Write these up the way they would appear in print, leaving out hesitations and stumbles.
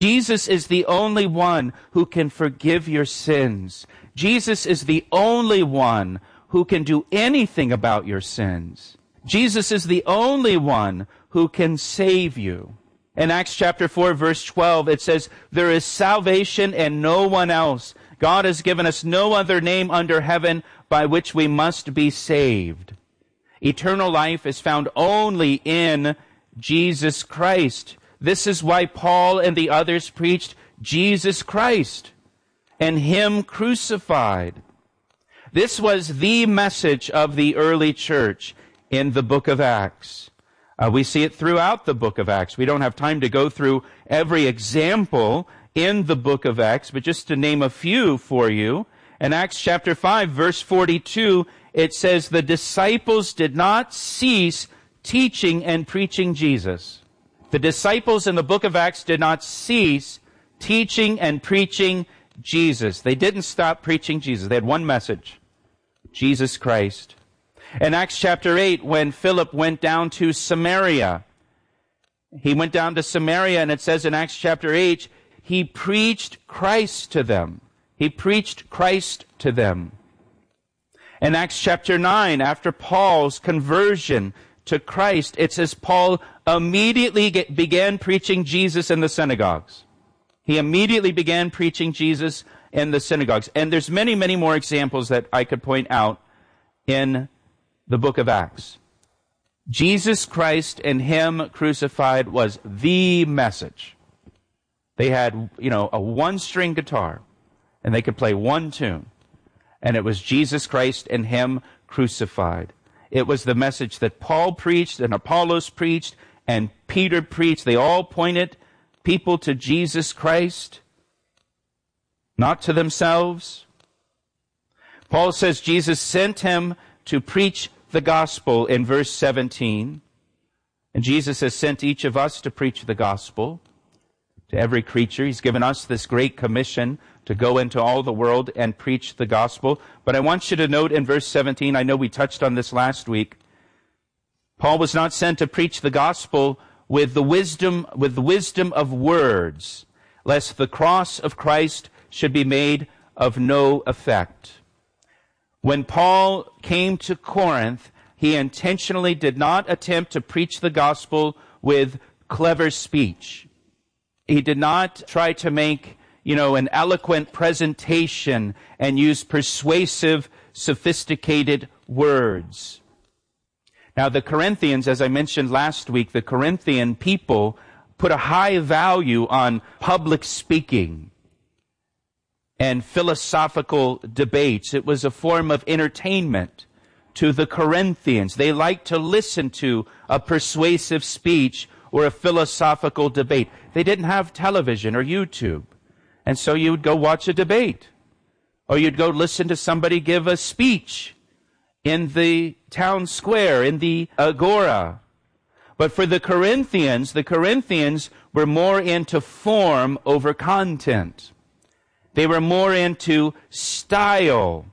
Jesus is the only one who can forgive your sins. Jesus is the only one who can do anything about your sins. Jesus is the only one who can save you. In Acts chapter 4, verse 12, it says, "There is salvation in no one else. God has given us no other name under heaven by which we must be saved." Eternal life is found only in Jesus Christ. This is why Paul and the others preached Jesus Christ and Him crucified. This was the message of the early church in the book of Acts. We see it throughout the book of Acts. We don't have time to go through every example in the book of Acts, but just to name a few for you. In Acts chapter 5, verse 42, it says, "The disciples did not cease teaching and preaching Jesus." The disciples in the book of Acts did not cease teaching and preaching Jesus. They didn't stop preaching Jesus. They had one message: Jesus Christ. In Acts chapter 8, when Philip went down to Samaria, he went down to Samaria, and it says in Acts chapter 8, he preached Christ to them. He preached Christ to them. In Acts chapter 9, after Paul's conversion to Christ, it says Paul immediately began preaching Jesus in the synagogues. He immediately began preaching Jesus in the synagogues. And there's many, many more examples that I could point out in the book of Acts. Jesus Christ and Him crucified was the message. They had, a one-string guitar, and they could play one tune. And it was Jesus Christ and Him crucified. It was the message that Paul preached and Apollos preached and Peter preached. They all pointed people to Jesus Christ, not to themselves. Paul says Jesus sent him to preach the gospel in verse 17. And Jesus has sent each of us to preach the gospel to every creature. He's given us this great commission to go into all the world and preach the gospel. But I want you to note in verse 17, I know we touched on this last week, Paul was not sent to preach the gospel with the wisdom of words, lest the cross of Christ should be made of no effect. When Paul came to Corinth, he intentionally did not attempt to preach the gospel with clever speech. He did not try to make, an eloquent presentation and use persuasive, sophisticated words. Now, the Corinthians, as I mentioned last week, the Corinthian people put a high value on public speaking and philosophical debates. It was a form of entertainment to the Corinthians. They liked to listen to a persuasive speech or a philosophical debate. They didn't have television or YouTube. And so you would go watch a debate. Or you'd go listen to somebody give a speech in the town square, in the agora. But for the Corinthians were more into form over content. They were more into style.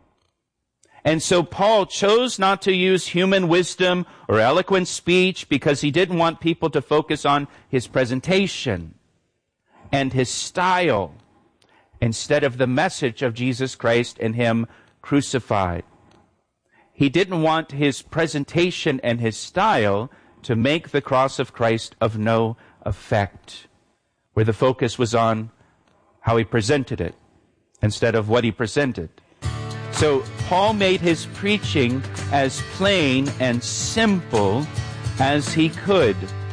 And so Paul chose not to use human wisdom or eloquent speech because he didn't want people to focus on his presentation and his style instead of the message of Jesus Christ and Him crucified. He didn't want his presentation and his style to make the cross of Christ of no effect, where the focus was on how he presented it instead of what he presented. So Paul made his preaching as plain and simple as he could.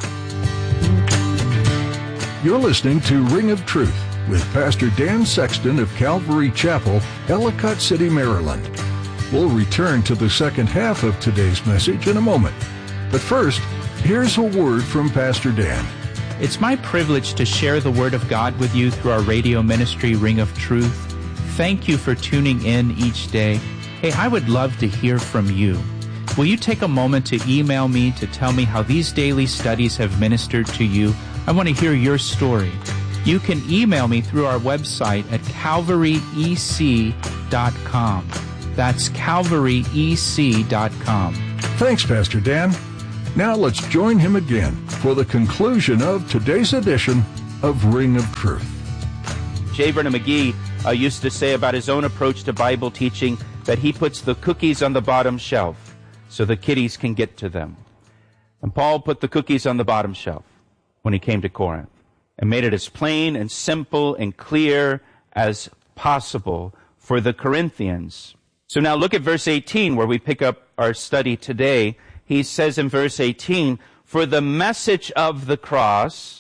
You're listening to Ring of Truth with Pastor Dan Sexton of Calvary Chapel, Ellicott City, Maryland. We'll return to the second half of today's message in a moment. But first, here's a word from Pastor Dan. It's my privilege to share the Word of God with you through our radio ministry, Ring of Truth. Thank you for tuning in each day. Hey, I would love to hear from you. Will you take a moment to email me to tell me how these daily studies have ministered to you? I want to hear your story. You can email me through our website at calvaryec.com. That's calvaryec.com. Thanks, Pastor Dan. Now let's join him again for the conclusion of today's edition of Ring of Truth. J. Vernon McGee used to say about his own approach to Bible teaching that he puts the cookies on the bottom shelf so the kiddies can get to them. And Paul put the cookies on the bottom shelf when he came to Corinth and made it as plain and simple and clear as possible for the Corinthians. So now look at verse 18 where we pick up our study today. He says in verse 18, "For the message of the cross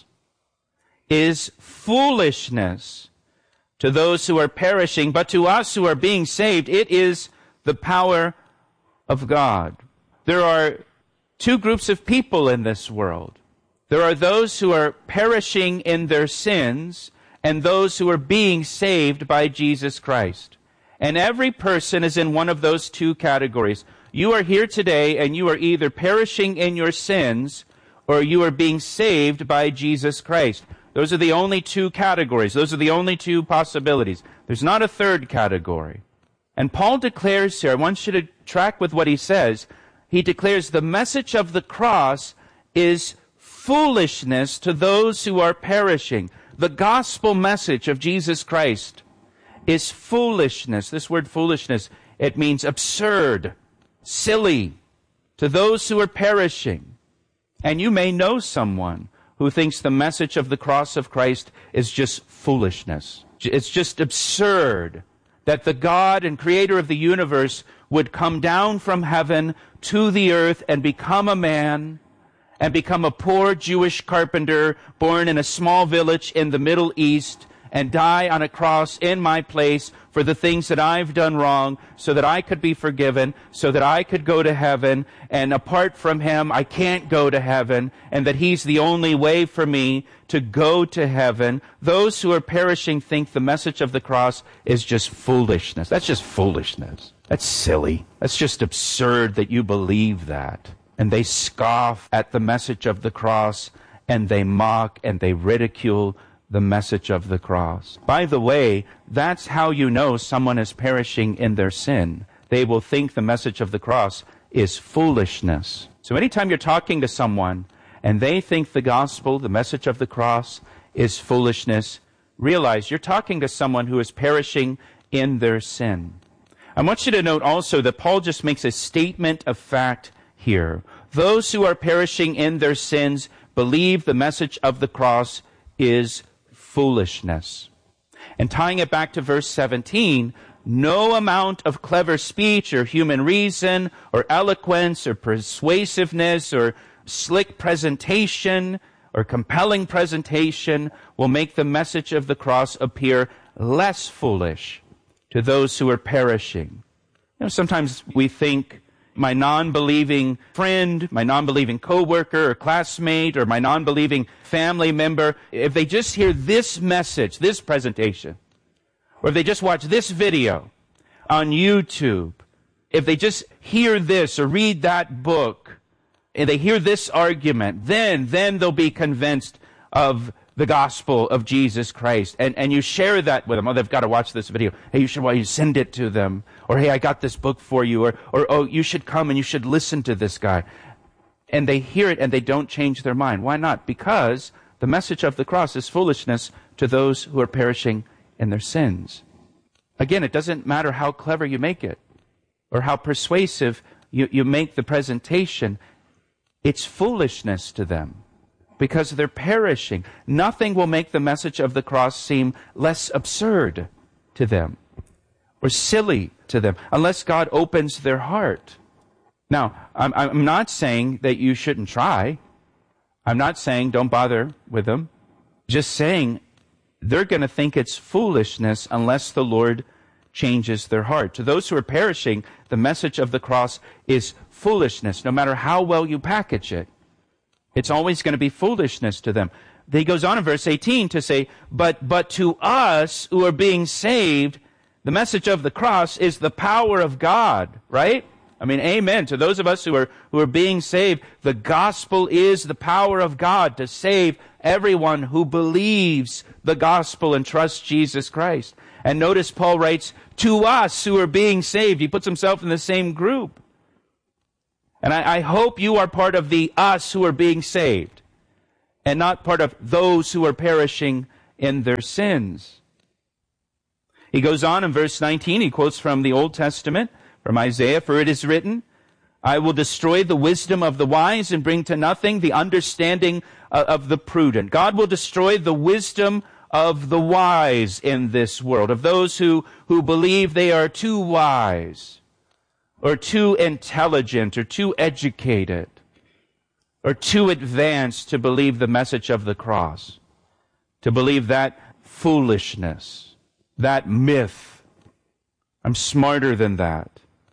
is foolishness to those who are perishing, but to us who are being saved, it is the power of God." There are two groups of people in this world. There are those who are perishing in their sins and those who are being saved by Jesus Christ. And every person is in one of those two categories. You are here today and you are either perishing in your sins or you are being saved by Jesus Christ. Those are the only two categories. Those are the only two possibilities. There's not a third category. And Paul declares here, I want you to track with what he says. He declares the message of the cross is foolishness to those who are perishing. The gospel message of Jesus Christ is foolishness. This word foolishness, it means absurd, silly, to those who are perishing. And you may know someone who thinks the message of the cross of Christ is just foolishness. It's just absurd that the God and creator of the universe would come down from heaven to the earth and become a man and become a poor Jewish carpenter born in a small village in the Middle East and die on a cross in my place for the things that I've done wrong so that I could be forgiven, so that I could go to heaven, and apart from him, I can't go to heaven, and that he's the only way for me to go to heaven. Those who are perishing think the message of the cross is just foolishness. That's just foolishness. That's silly. That's just absurd that you believe that. And they scoff at the message of the cross, and they mock and they ridicule the message of the cross. By the way, that's how you know someone is perishing in their sin. They will think the message of the cross is foolishness. So anytime you're talking to someone and they think the gospel, the message of the cross, is foolishness, realize you're talking to someone who is perishing in their sin. I want you to note also that Paul just makes a statement of fact here. Those who are perishing in their sins believe the message of the cross is foolishness. And tying it back to verse 17, no amount of clever speech or human reason or eloquence or persuasiveness or slick presentation or compelling presentation will make the message of the cross appear less foolish to those who are perishing. You know, sometimes we think my non-believing friend, my non-believing coworker or classmate, or my non-believing family member, if they just hear this message, this presentation, or if they just watch this video on YouTube, if they just hear this or read that book, and they hear this argument, then they'll be convinced of the gospel of Jesus Christ. And you share that with them. Oh, they've got to watch this video. Hey, you send it to them. Or, hey, I got this book for you. Or, oh, you should come and you should listen to this guy. And they hear it and they don't change their mind. Why not? Because the message of the cross is foolishness to those who are perishing in their sins. Again, it doesn't matter how clever you make it or how persuasive you make the presentation. It's foolishness to them, because they're perishing. Nothing will make the message of the cross seem less absurd to them or silly to them unless God opens their heart. Now, I'm not saying that you shouldn't try. I'm not saying don't bother with them. Just saying they're going to think it's foolishness unless the Lord changes their heart. To those who are perishing, the message of the cross is foolishness, no matter how well you package it. It's always going to be foolishness to them. He goes on in verse 18 to say, but to us who are being saved, the message of the cross is the power of God, right? I mean, amen. To those of us who are being saved, the gospel is the power of God to save everyone who believes the gospel and trusts Jesus Christ. And notice Paul writes, to us who are being saved. He puts himself in the same group. And I hope you are part of the us who are being saved. and not part of those who are perishing in their sins. He goes on in verse 19, he quotes from the Old Testament, from Isaiah, "For it is written, I will destroy the wisdom of the wise and bring to nothing the understanding of the prudent." God will destroy the wisdom of the wise in this world, of those who believe they are too wise, or too intelligent, or too educated, or too advanced to believe the message of the cross, to believe that foolishness, that myth. I'm smarter than that.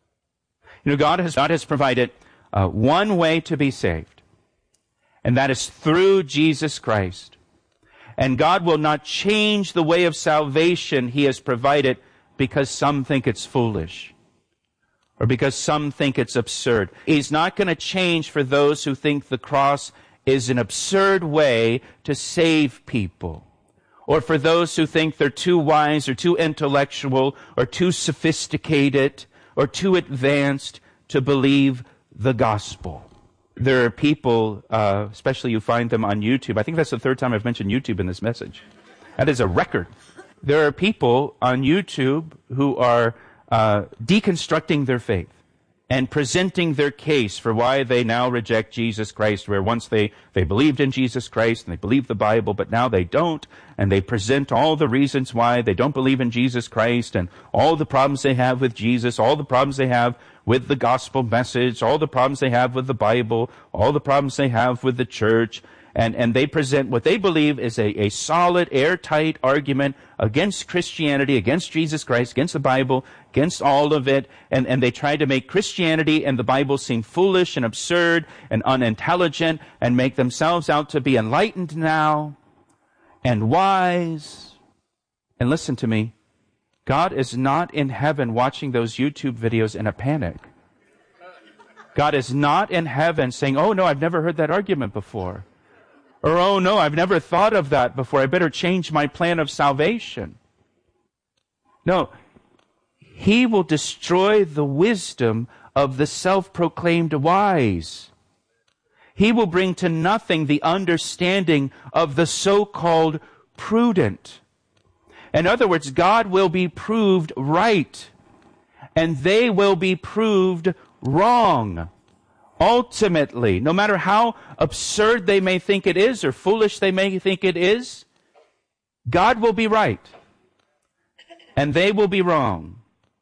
You know, God has provided one way to be saved, and that is through Jesus Christ. And God will not change the way of salvation He has provided because some think it's foolish, or because some think it's absurd. He's not going to change for those who think the cross is an absurd way to save people, or for those who think they're too wise, or too intellectual, or too sophisticated, or too advanced to believe the gospel. There are people, especially you find them on YouTube. I think that's the third time I've mentioned YouTube in this message. That is a record. There are people on YouTube who are deconstructing their faith and presenting their case for why they now reject Jesus Christ, where once they believed in Jesus Christ and they believed the Bible, but now they don't, and they present all the reasons why they don't believe in Jesus Christ, and all the problems they have with Jesus, all the problems they have with the gospel message, all the problems they have with the Bible, all the problems they have with the church, and they present what they believe is a solid, airtight argument against Christianity, against Jesus Christ, against the Bible, against all of it, and they try to make Christianity and the Bible seem foolish and absurd and unintelligent, and make themselves out to be enlightened now and wise. And listen to me, God is not in heaven watching those YouTube videos in a panic. God is not in heaven saying, "Oh no, I've never heard that argument before." Or, "Oh no, I've never thought of that before. I better change my plan of salvation." No, He will destroy the wisdom of the self-proclaimed wise. He will bring to nothing the understanding of the so-called prudent. In other words, God will be proved right, and they will be proved wrong. Ultimately, no matter how absurd they may think it is, or foolish they may think it is, God will be right, and they will be wrong.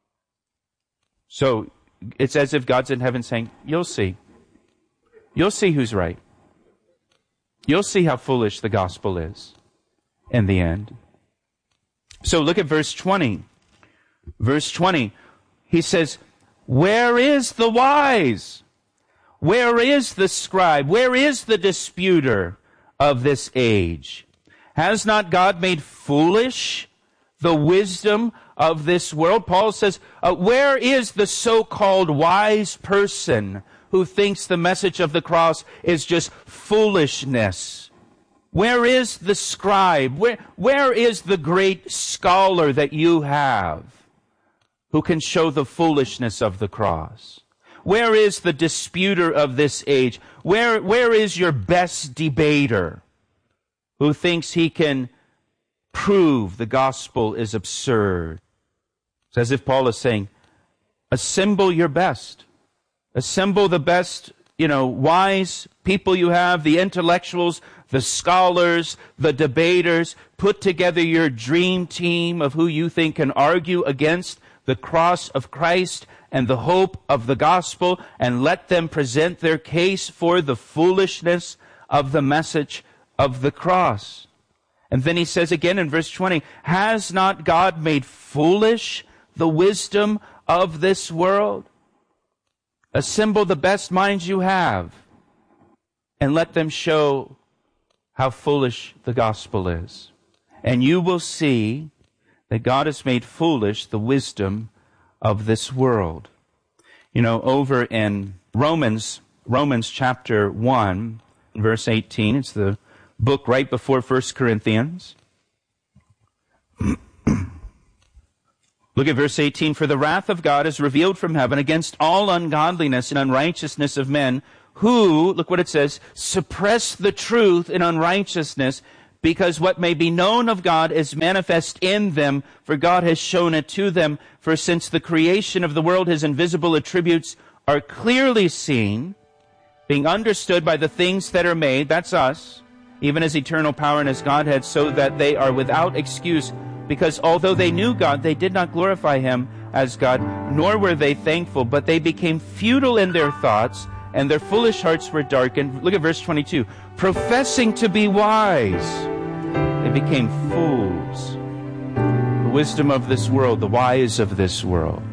So it's as if God's in heaven saying, "You'll see. You'll see who's right. You'll see how foolish the gospel is in the end." So look at verse 20. Verse 20, he says, "Where is the wise? Where is the scribe? Where is the disputer of this age? Has not God made foolish the wisdom of this world?" Paul says, where is the so-called wise person who thinks the message of the cross is just foolishness? Where is the scribe? Where is the great scholar that you have who can show the foolishness of the cross? Where is the disputer of this age? Where is your best debater who thinks he can prove the gospel is absurd? It's as if Paul is saying, assemble your best. Assemble the best, wise people you have, the intellectuals, the scholars, the debaters. Put together your dream team of who you think can argue against the cross of Christ and the hope of the gospel, and let them present their case for the foolishness of the message of the cross. And then he says again in verse 20, "Has not God made foolish the wisdom of this world?" Assemble the best minds you have and let them show how foolish the gospel is. And you will see that God has made foolish the wisdom of this world. Over in Romans chapter 1, verse 18, it's the book right before 1 Corinthians. Look at verse 18. "For the wrath of God is revealed from heaven against all ungodliness and unrighteousness of men who, look what it says, suppress the truth in unrighteousness, because what may be known of God is manifest in them, for God has shown it to them. For since the creation of the world, his invisible attributes are clearly seen, being understood by the things that are made, that's us, even his eternal power and his Godhead, so that they are without excuse, because although they knew God, they did not glorify him as God, nor were they thankful, but they became futile in their thoughts, and their foolish hearts were darkened. Look at verse 22. Professing to be wise, they became fools. The wisdom of this world, the wise of this world.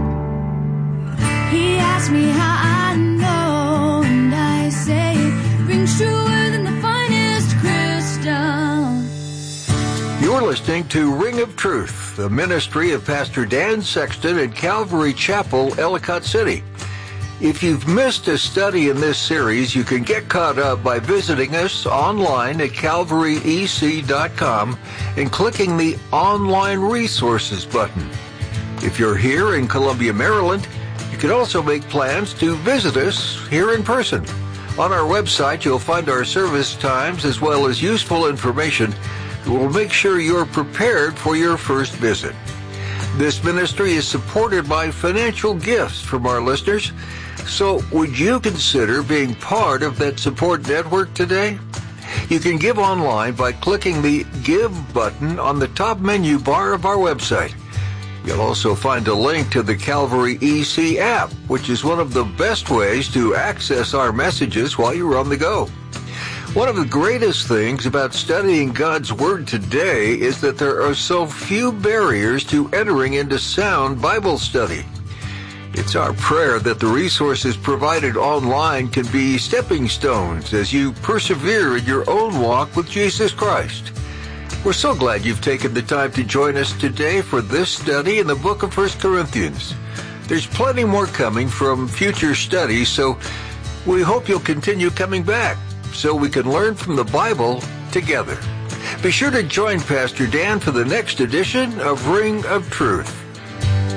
He asked me how I know, and I say it rings truer than the finest crystal. You're listening to Ring of Truth, the ministry of Pastor Dan Sexton at Calvary Chapel, Ellicott City. If you've missed a study in this series, you can get caught up by visiting us online at calvaryec.com and clicking the Online Resources button. If you're here in Columbia, Maryland, you can also make plans to visit us here in person. On our website, you'll find our service times as well as useful information that will make sure you're prepared for your first visit. This ministry is supported by financial gifts from our listeners. So would you consider being part of that support network today? You can give online by clicking the Give button on the top menu bar of our website. You'll also find a link to the Calvary EC app, which is one of the best ways to access our messages while you're on the go. One of the greatest things about studying God's Word today is that there are so few barriers to entering into sound Bible study. It's our prayer that the resources provided online can be stepping stones as you persevere in your own walk with Jesus Christ. We're so glad you've taken the time to join us today for this study in the book of 1 Corinthians. There's plenty more coming from future studies, so we hope you'll continue coming back so we can learn from the Bible together. Be sure to join Pastor Dan for the next edition of Ring of Truth.